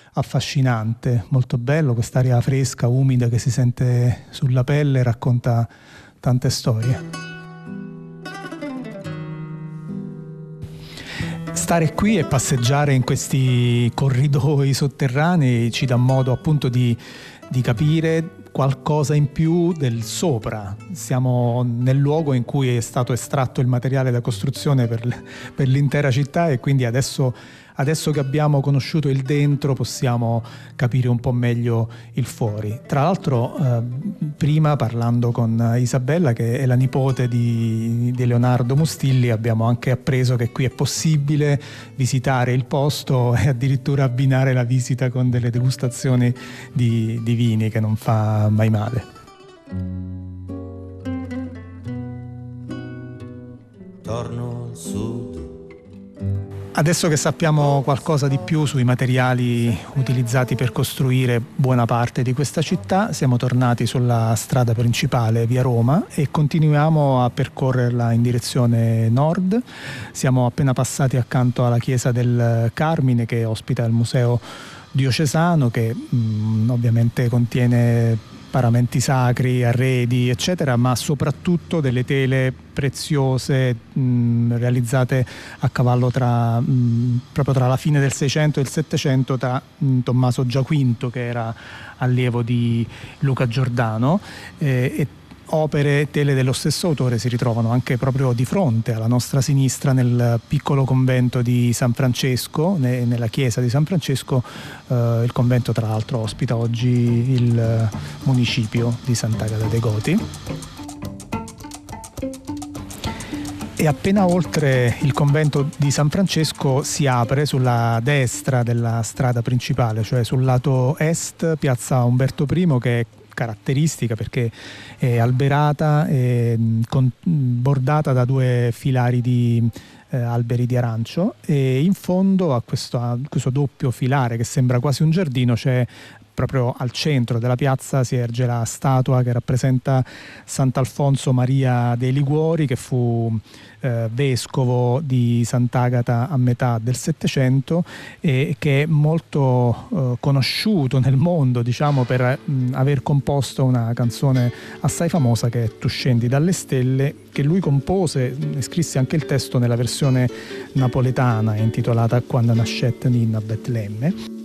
affascinante, molto bello, quest'aria fresca, umida che si sente sulla pelle, racconta tante storie. Stare qui e passeggiare in questi corridoi sotterranei ci dà modo appunto di capire qualcosa in più del sopra. Siamo nel luogo in cui è stato estratto il materiale da costruzione per l'intera città, e quindi adesso che abbiamo conosciuto il dentro possiamo capire un po' meglio il fuori. Tra l'altro prima, parlando con Isabella, che è la nipote di Leonardo Mustilli, abbiamo anche appreso che qui è possibile visitare il posto e addirittura abbinare la visita con delle degustazioni di vini, che non fa mai male. Torno al sud. Adesso che sappiamo qualcosa di più sui materiali utilizzati per costruire buona parte di questa città, siamo tornati sulla strada principale via Roma e continuiamo a percorrerla in direzione nord. Siamo appena passati accanto alla chiesa del Carmine, che ospita il museo diocesano, che ovviamente contiene paramenti sacri, arredi, eccetera, ma soprattutto delle tele preziose realizzate a cavallo proprio tra la fine del 600 e il 700 da Tommaso Giaquinto, che era allievo di Luca Giordano, e tele dello stesso autore si ritrovano anche proprio di fronte alla nostra sinistra, nel piccolo convento di San Francesco, nella chiesa di San Francesco. Il convento tra l'altro ospita oggi il municipio di Sant'Agata dei Goti. E appena oltre il convento di San Francesco si apre sulla destra della strada principale, cioè sul lato est, piazza Umberto I, che è caratteristica perché è alberata e bordata da due filari di alberi di arancio, e in fondo a questo doppio filare, che sembra quasi un giardino, c'è proprio al centro della piazza si erge la statua che rappresenta Sant'Alfonso Maria dei Liguori, che fu vescovo di Sant'Agata a metà del Settecento, e che è molto conosciuto nel mondo, diciamo, per aver composto una canzone assai famosa che è Tu scendi dalle stelle, che lui compose e scrisse anche il testo nella versione napoletana intitolata Quando nascette Ninna a Betlemme.